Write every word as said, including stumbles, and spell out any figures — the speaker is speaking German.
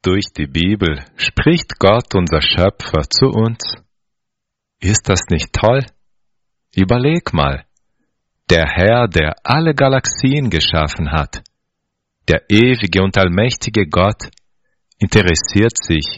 Durch die Bibel spricht Gott, unser Schöpfer, zu uns. Ist das nicht toll? Überleg mal. Der Herr, der alle Galaxien geschaffen hat, der ewige und allmächtige Gott, interessiert sich